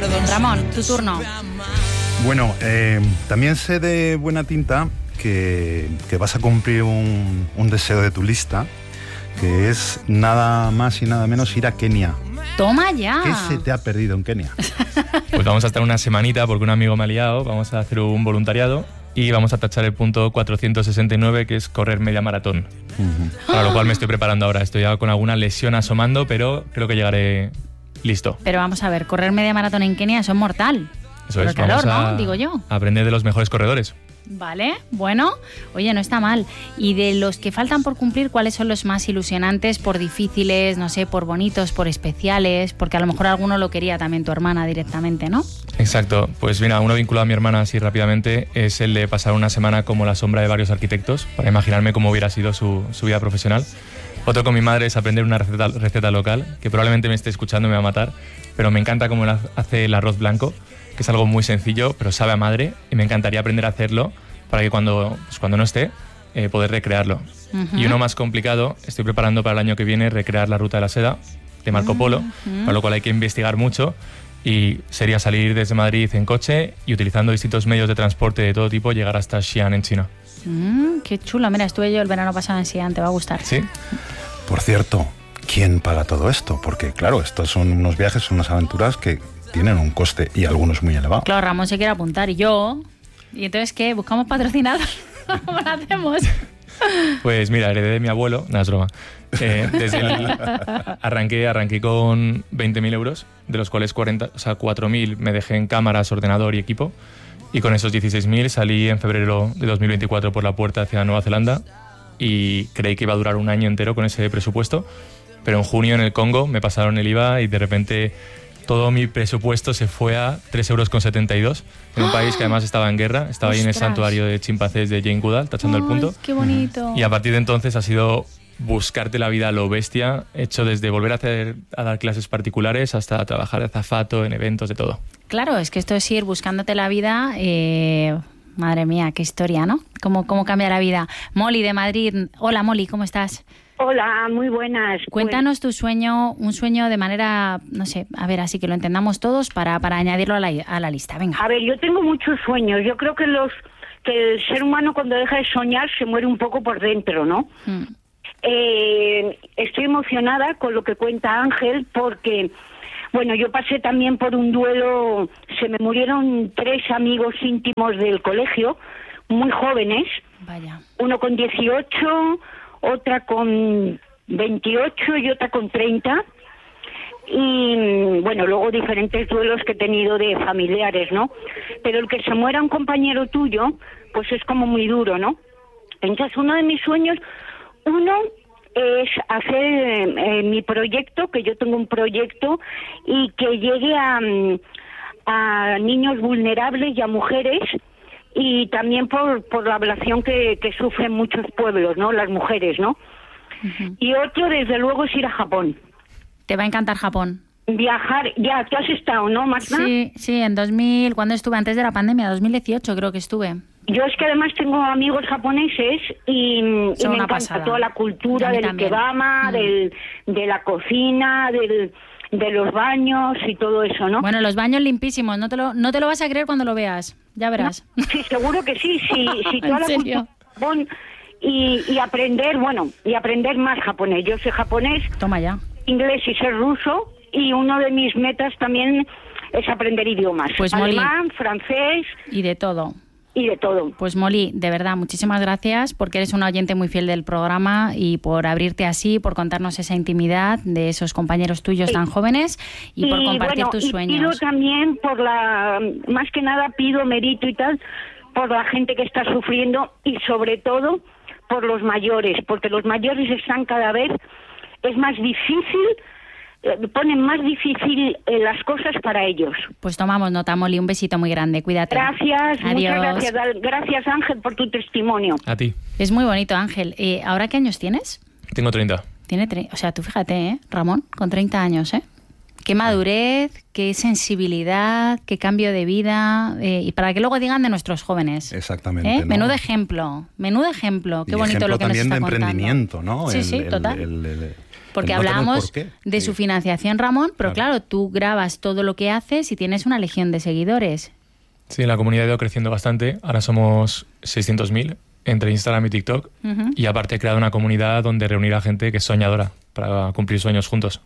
Ramón, tu turno. Bueno, también sé de buena tinta que vas a cumplir un deseo de tu lista, que es nada más y nada menos ir a Kenia. ¡Toma ya! ¿Qué se te ha perdido en Kenia? Pues vamos a estar una semanita porque un amigo me ha liado, vamos a hacer un voluntariado y vamos a tachar el punto 469, que es correr media maratón. Para lo cual me estoy preparando ahora. Estoy ya con alguna lesión asomando, pero creo que llegaré listo. Pero vamos a ver, correr media maratón en Kenia eso es mortal. Eso Por es, el calor, vamos ¿no? Digo yo. a aprender de los mejores corredores. Vale, bueno, oye, no está mal. Y de los que faltan por cumplir, ¿cuáles son los más ilusionantes? Por difíciles, no sé, por bonitos, por especiales, porque a lo mejor alguno lo quería también tu hermana directamente, ¿no? Exacto, pues mira, uno vinculado a mi hermana así rápidamente es el de pasar una semana como la sombra de varios arquitectos, para imaginarme cómo hubiera sido su vida profesional. Otro con mi madre es aprender una receta local, que probablemente me esté escuchando y me va a matar, pero me encanta cómo hace el arroz blanco, que es algo muy sencillo, pero sabe a madre, y me encantaría aprender a hacerlo para que cuando no esté, poder recrearlo. Y uno más complicado, estoy preparando para el año que viene recrear la ruta de la seda de Marco Polo, para lo cual hay que investigar mucho, y sería salir desde Madrid en coche y utilizando distintos medios de transporte de todo tipo, llegar hasta Xi'an en China. Qué chulo, mira, estuve yo el verano pasado en Xi'an, te va a gustar. ¿Sí? Por cierto, ¿quién paga todo esto? Porque claro, estos son unos viajes, son unas aventuras que tienen un coste y algunos muy elevado. Claro, Ramón se quiere apuntar y yo... ¿Y entonces qué? ¿Buscamos patrocinador? ¿Cómo lo hacemos? Pues mira, heredé de mi abuelo, no es broma. Arranqué con 20.000 euros, de los cuales 4.000 me dejé en cámaras, ordenador y equipo. Y con esos 16.000 salí en febrero de 2024 por la puerta hacia Nueva Zelanda y creí que iba a durar un año entero con ese presupuesto. Pero en junio en el Congo me pasaron el IVA y de repente todo mi presupuesto se fue a 3,72 euros en un país que además estaba en guerra. Estaba ahí en el santuario de chimpancés de Jane Goodall, tachando el punto. ¡Qué bonito! Y a partir de entonces ha sido buscarte la vida a lo bestia, hecho desde volver a dar clases particulares hasta trabajar de azafato en eventos, de todo. Claro, es que esto es ir buscándote la vida. Madre mía, qué historia, ¿no? ¿Cómo cambia la vida? Molly de Madrid. Hola, Molly, ¿cómo estás? Hola, muy buenas. Cuéntanos tu sueño, un sueño de manera, no sé, a ver, así que lo entendamos todos para añadirlo a la lista. Venga. A ver, yo tengo muchos sueños. Yo creo que el ser humano cuando deja de soñar se muere un poco por dentro, ¿no? Estoy emocionada con lo que cuenta Ángel porque, bueno, yo pasé también por un duelo. Se me murieron 3 amigos íntimos del colegio, muy jóvenes. Vaya. Uno con 18... otra con 28 y otra con 30. Y bueno, luego diferentes duelos que he tenido de familiares, ¿no? Pero el que se muera un compañero tuyo, pues es como muy duro, ¿no? Entonces uno de mis sueños, es hacer mi proyecto, que yo tengo un proyecto, y que llegue a niños vulnerables y a mujeres, y también por la ablación que sufren muchos pueblos, ¿no? Las mujeres, ¿no? Y otro, desde luego, es ir a Japón. Te va a encantar Japón. Viajar, ya, tú has estado, ¿no, Magda? Sí, en 2000, ¿cuándo estuve? Antes de la pandemia, 2018 creo que estuve. Yo es que además tengo amigos japoneses y me encanta pasada. Toda la cultura del kebama, de la cocina, de los baños y todo eso, ¿no? Bueno, los baños limpísimos, no te lo vas a creer cuando lo veas, ya verás. No, sí, seguro que sí, sí toda la cultura y aprender, y aprender más japonés. Yo sé japonés, toma ya, inglés y sé ruso, y uno de mis metas también es aprender idiomas, pues alemán, francés y de todo. Y de todo. Pues Molly, de verdad, muchísimas gracias porque eres una oyente muy fiel del programa y por abrirte así, por contarnos esa intimidad de esos compañeros tuyos tan jóvenes y por compartir tus sueños. Y pido también más que nada pido mérito y tal, por la gente que está sufriendo y sobre todo por los mayores, porque los mayores están cada vez, es más difícil, ponen más difícil las cosas para ellos. Pues tomamos nota, Molly, un besito muy grande, cuídate. Gracias, adiós. Muchas gracias. Gracias, Ángel, por tu testimonio. A ti. Es muy bonito, Ángel. ¿Ahora qué años tienes? Tengo 30. O sea, tú fíjate, Ramón, con 30 años, Qué madurez, qué sensibilidad, qué cambio de vida, y para que luego digan de nuestros jóvenes. Exactamente. ¿no? Menudo ejemplo, qué bonito lo que nos está contando. También de emprendimiento, ¿no? Sí, total. Porque el no tener hablábamos por qué. de su financiación, Ramón, pero claro, tú grabas todo lo que haces y tienes una legión de seguidores. Sí, la comunidad ha ido creciendo bastante. Ahora somos 600.000 entre Instagram y TikTok. Y aparte he creado una comunidad donde reunir a gente que es soñadora para cumplir sueños juntos.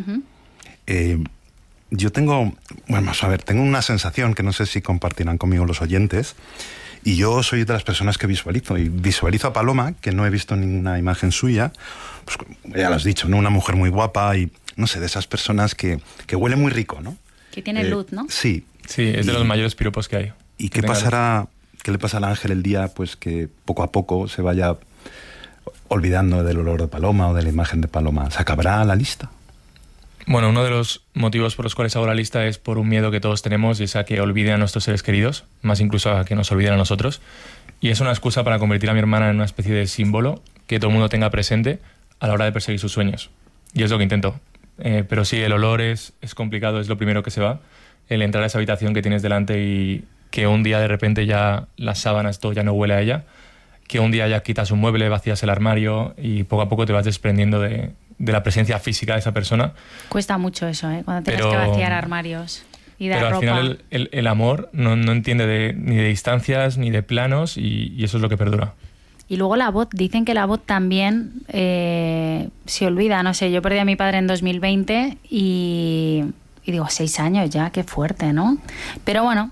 Yo tengo una sensación que no sé si compartirán conmigo los oyentes. Y yo soy de las personas que visualizo. Y visualizo a Paloma, que no he visto ninguna imagen suya. Pues ya lo has dicho, ¿no? Una mujer muy guapa y, no sé, de esas personas que huele muy rico, ¿no? Que tiene luz, ¿no? Sí. Sí, es de los mayores piropos que hay. ¿Y qué le pasará al Ángel el día pues que poco a poco se vaya olvidando del olor de Paloma o de la imagen de Paloma? ¿Se acabará la lista? Bueno, uno de los motivos por los cuales hago la lista es por un miedo que todos tenemos, y es a que olviden a nuestros seres queridos, más incluso a que nos olviden a nosotros. Y es una excusa para convertir a mi hermana en una especie de símbolo que todo el mundo tenga presente a la hora de perseguir sus sueños. Y es lo que intento. Pero sí, el olor es complicado, es lo primero que se va. El entrar a esa habitación que tienes delante y que un día de repente ya las sábanas, todo ya no huele a ella, que un día ya quitas un mueble, vacías el armario y poco a poco te vas desprendiendo de la presencia física de esa persona. Cuesta mucho eso, cuando tienes que vaciar armarios y dar ropa. Pero al final el amor no entiende ni de distancias ni de planos, y eso es lo que perdura. Y luego la voz, dicen que la voz también se olvida, no sé, yo perdí a mi padre en 2020 y digo, 6 años ya, qué fuerte, ¿no? Pero bueno,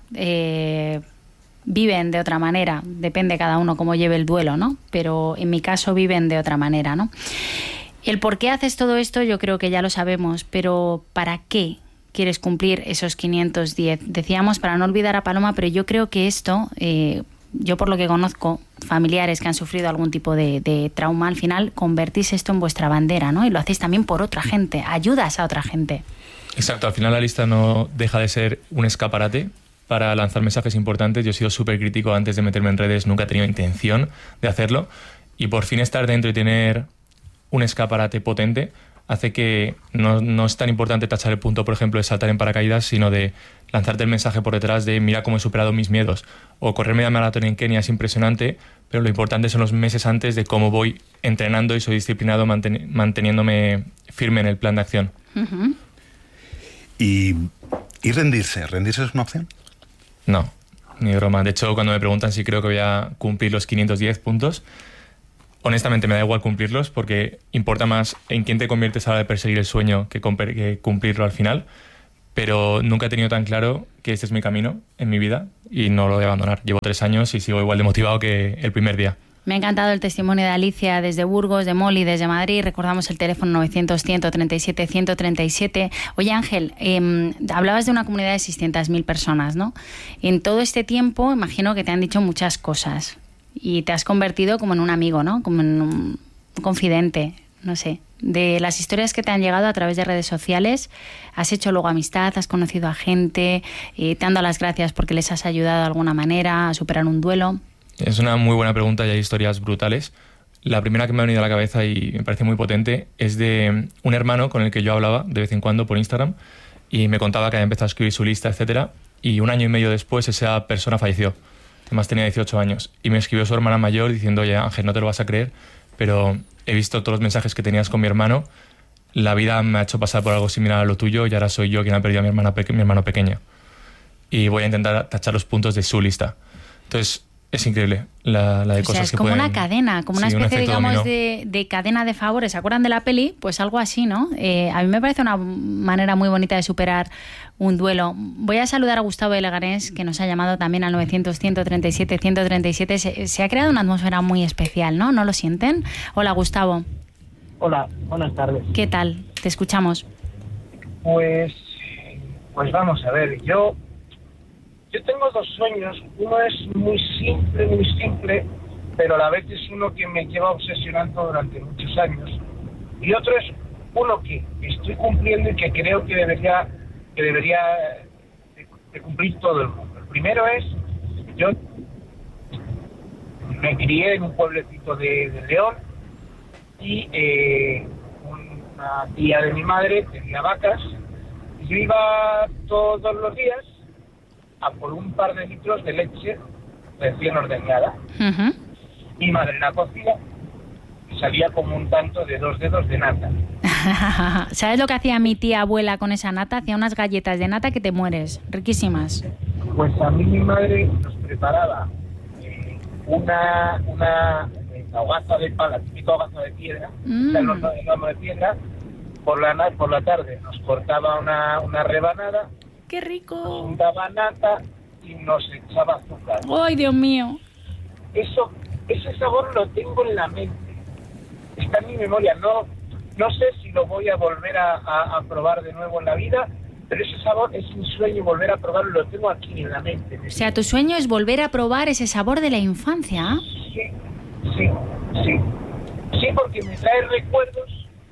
viven de otra manera, depende cada uno cómo lleve el duelo, ¿no? Pero en mi caso viven de otra manera, ¿no? El por qué haces todo esto yo creo que ya lo sabemos, pero ¿para qué quieres cumplir esos 510? Decíamos para no olvidar a Paloma, pero yo creo que esto, yo por lo que conozco, familiares que han sufrido algún tipo de trauma, al final convertís esto en vuestra bandera, ¿no? Y lo hacéis también por otra gente, ayudas a otra gente. Exacto, al final la lista no deja de ser un escaparate para lanzar mensajes importantes. Yo he sido súper crítico antes de meterme en redes, nunca he tenido intención de hacerlo, y por fin estar dentro y tener un escaparate potente hace que no es tan importante tachar el punto, por ejemplo, de saltar en paracaídas, sino de lanzarte el mensaje por detrás de mira cómo he superado mis miedos. O correr media maratón en Kenia es impresionante, pero lo importante son los meses antes de cómo voy entrenando y soy disciplinado manteniéndome firme en el plan de acción. ¿Y rendirse? ¿Rendirse es una opción? No, ni broma. De hecho, cuando me preguntan si creo que voy a cumplir los 510 puntos, honestamente me da igual cumplirlos, porque importa más en quién te conviertes a la hora de perseguir el sueño que cumplirlo al final. Pero nunca he tenido tan claro que este es mi camino en mi vida y no lo voy a abandonar. Llevo 3 años y sigo igual de motivado que el primer día. Me ha encantado el testimonio de Alicia desde Burgos, de Molly desde Madrid. Recordamos el teléfono 900-137-137. Oye, Ángel, hablabas de una comunidad de 600.000 personas, ¿no? En todo este tiempo, imagino que te han dicho muchas cosas y te has convertido como en un amigo, ¿no? Como en un confidente, no sé. De las historias que te han llegado a través de redes sociales, has hecho luego amistad, has conocido a gente, te han dado las gracias porque les has ayudado de alguna manera a superar un duelo. Es una muy buena pregunta y hay historias brutales. La primera que me ha venido a la cabeza y me parece muy potente es de un hermano con el que yo hablaba de vez en cuando por Instagram y me contaba que había empezado a escribir su lista, etcétera, y 1 año y medio después esa persona falleció. Además tenía 18 años y me escribió su hermana mayor diciendo: oye, Ángel, no te lo vas a creer, pero he visto todos los mensajes que tenías con mi hermano, la vida me ha hecho pasar por algo similar a lo tuyo y ahora soy yo quien ha perdido a mi hermano pequeño. Y voy a intentar tachar los puntos de su lista. Entonces, es increíble la de cosas que pueden... Es como una cadena, como una especie, digamos, de cadena de favores. ¿Se acuerdan de la peli? Pues algo así, ¿no? A mí me parece una manera muy bonita de superar un duelo. Voy a saludar a Gustavo de Leganés, que nos ha llamado también al 900-137-137. Se ha creado una atmósfera muy especial, ¿no? ¿No lo sienten? Hola, Gustavo. Hola, buenas tardes. ¿Qué tal? Te escuchamos. Pues vamos a ver, yo tengo 2 sueños. Uno es muy simple, pero a la vez es uno que me lleva obsesionando durante muchos años. Y otro es uno que estoy cumpliendo y que creo que debería de cumplir todo el mundo. El primero es, yo me crié en un pueblecito de León y una tía de mi madre tenía vacas y yo iba todos los días a por un par de litros de leche recién ordeñada. Mi madre la cocía y salía como un tanto de 2 dedos de nata. ¿Sabes lo que hacía mi tía abuela con esa nata? Hacía unas galletas de nata que te mueres, riquísimas. Pues a mí mi madre nos preparaba una hogaza de pala, típica hogaza de piedra, el horno de piedra. Por la tarde nos cortaba una rebanada. ¡Qué rico! Nos untaba nata y nos echaba azúcar. ¡Ay, Dios mío! Ese sabor lo tengo en la mente. Está en mi memoria. No sé si lo voy a volver a probar de nuevo en la vida, pero ese sabor es un sueño, volver a probarlo, lo tengo aquí en la mente. O sea, tu sueño es volver a probar ese sabor de la infancia. Sí, porque me trae recuerdos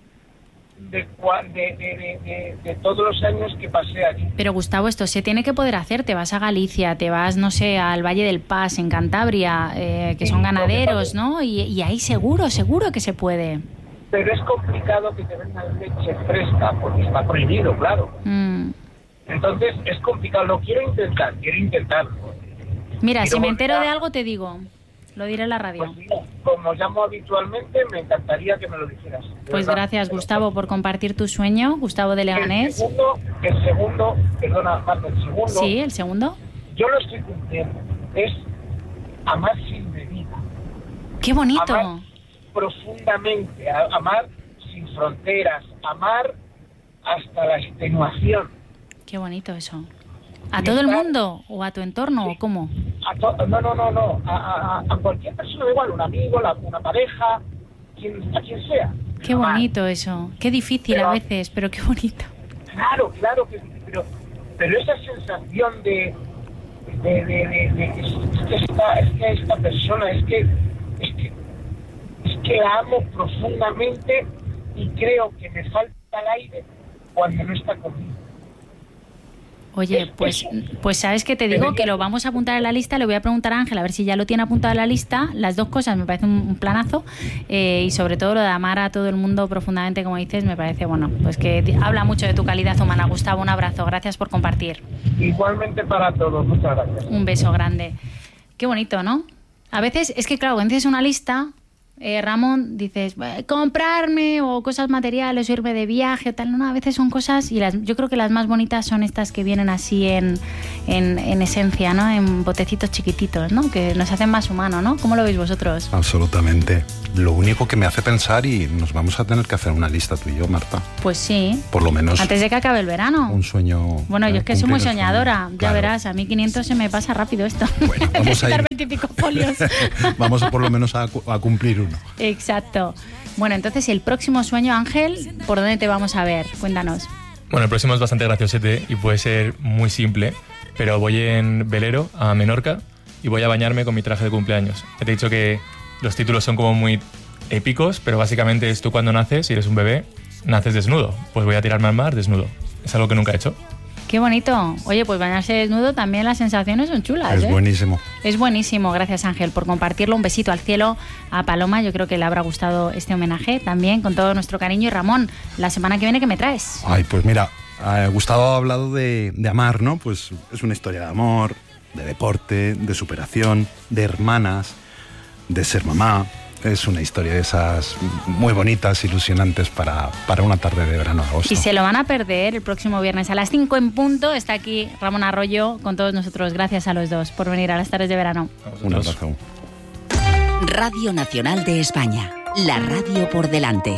de todos los años que pasé allí. Pero Gustavo, esto se tiene que poder hacer. Te vas a Galicia, te vas, no sé, al Valle del Pas, en Cantabria, que son ganaderos, ¿no? Y ahí seguro que se puede. Pero es complicado que te vendan leche fresca, porque está prohibido, claro. Entonces es complicado. Lo quiero intentar. Mira, si me entero de algo te digo. Lo diré en la radio. Pues mira, como llamo habitualmente, me encantaría que me lo dijeras. Pues gracias, Gustavo, por compartir tu sueño. Gustavo de Leganés. El segundo, perdona, Marta, el segundo. Sí, el segundo. Yo lo estoy cumpliendo. Es amar sin medida. ¡Qué bonito! Amar profundamente, amar sin fronteras, amar hasta la extenuación. ¡Qué bonito eso! ¿A todo el mundo o a tu entorno o cómo? No. A cualquier persona, igual, un amigo, una pareja, a quien sea. Qué bonito eso. Qué difícil a veces, pero qué bonito. Claro, pero esa sensación de que esta persona es que la amo profundamente y creo que me falta el aire cuando no está conmigo. Oye, pues ¿sabes qué te digo? Que lo vamos a apuntar en la lista. Le voy a preguntar a Ángel a ver si ya lo tiene apuntado en la lista. Las dos cosas me parece un planazo, y sobre todo lo de amar a todo el mundo profundamente, como dices, me parece, bueno, pues que habla mucho de tu calidad humana. Gustavo, un abrazo, gracias por compartir. Igualmente para todos, muchas gracias. Un beso grande. Qué bonito, ¿no? A veces, es que claro, cuando dices una lista, Ramón, dices, comprarme o cosas materiales o irme de viaje o tal, no, a veces son cosas, y yo creo que las más bonitas son estas que vienen así en esencia, ¿no? En botecitos chiquititos, ¿no? Que nos hacen más humanos, ¿no? ¿Cómo lo veis vosotros? Absolutamente. Lo único que me hace pensar, y nos vamos a tener que hacer una lista tú y yo, Marta. Pues sí. Por lo menos. Antes de que acabe el verano. Un sueño. Bueno, yo es que soy muy soñadora. Ya claro. verás, a mí 500 se me pasa rápido esto. Bueno, vamos a ir. 20 y pico folios. Vamos a por lo menos a cumplir uno. Exacto. Bueno, entonces el próximo sueño, Ángel, ¿por dónde te vamos a ver? Cuéntanos. Bueno, el próximo es bastante graciosete y puede ser muy simple, pero voy en velero a Menorca y voy a bañarme con mi traje de cumpleaños. Ya te he dicho que los títulos son como muy épicos, pero básicamente es tú cuando naces, si eres un bebé, naces desnudo. Pues voy a tirarme al mar desnudo. Es algo que nunca he hecho. Qué bonito. Oye, pues bañarse desnudo también, las sensaciones son chulas. Es buenísimo. Es buenísimo. Gracias, Ángel, por compartirlo. Un besito al cielo a Paloma. Yo creo que le habrá gustado este homenaje también, con todo nuestro cariño. Y Ramón, la semana que viene, ¿qué me traes? Ay, pues mira, Gustavo ha hablado de amar, ¿no? Pues es una historia de amor, de deporte, de superación, de hermanas, de ser mamá. Es una historia de esas muy bonitas, ilusionantes para una tarde de verano de agosto. Y se lo van a perder el próximo viernes a las 5 en punto. Está aquí Ramón Arroyo con todos nosotros. Gracias a los dos por venir a las tardes de verano. Un abrazo. Radio Nacional de España. La radio por delante.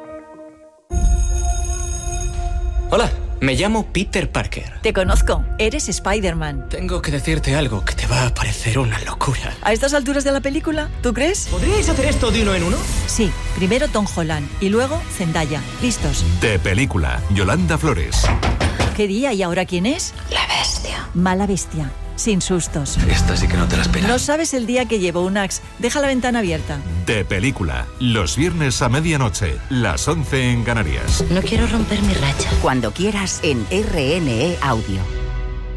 Hola, me llamo Peter Parker. Te conozco, eres Spider-Man. Tengo que decirte algo que te va a parecer una locura. ¿A estas alturas de la película? ¿Tú crees? ¿Podríais hacer esto de uno en uno? Sí, primero Tom Holland y luego Zendaya. ¿Listos? De película, Yolanda Flores. ¿Qué día y ahora quién es? La bestia. Mala bestia, sin sustos. Esta sí que no te la esperas. No sabes el día que llevo un Axe. Deja la ventana abierta. De película, los viernes a medianoche, las 11 en Canarias. No quiero romper mi racha. Cuando quieras en RNE Audio.